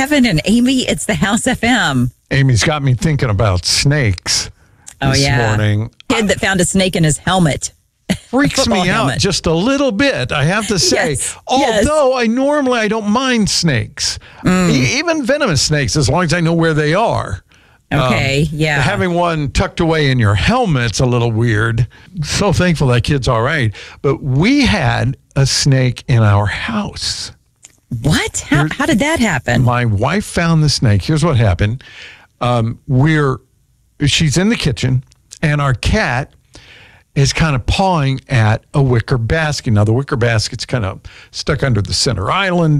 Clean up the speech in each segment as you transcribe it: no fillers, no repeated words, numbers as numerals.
Kevin and Amy. It's the House FM. Amy's got me thinking about snakes this morning. Kid that found a snake in his helmet. Freaks me out helmet. just a little bit, I have to say. Yes, Although I don't mind snakes. Even venomous snakes, as long as I know where they are. Okay, yeah. Having one tucked away in your helmet's a little weird. So thankful that kid's all right. But we had a snake in our house. What? How did that happen? My wife found the snake. Here's what happened. She's in the kitchen, and our cat is kind of pawing at a wicker basket. Now, the wicker basket's kind of stuck under the center island,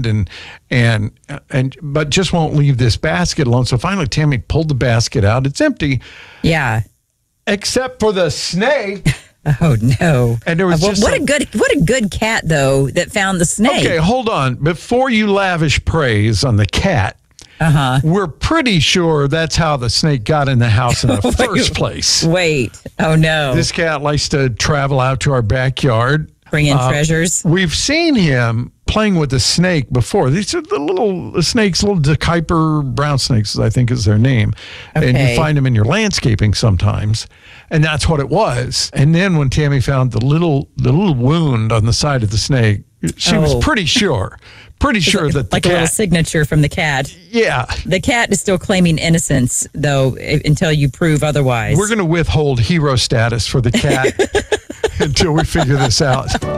but just won't leave this basket alone. So finally, Tammy pulled the basket out. It's empty. Yeah. Except for the snake. Oh no! And there was what a good cat though that found the snake. Okay, hold on. Before you lavish praise on the cat, we're pretty sure that's how the snake got in the house in the first place. Wait. Oh no! This cat likes to travel out to our backyard. Bring in treasures. We've seen him playing with a snake before. These are the little snakes, little Kuiper brown snakes, I think is their name. Okay. And you find them in your landscaping sometimes. And that's what it was. And then when Tammy found the little wound on the side of the snake, she was pretty sure that like a little signature from the cat. Yeah. The cat is still claiming innocence, though, until you prove otherwise. We're going to withhold hero status for the cat until we figure this out.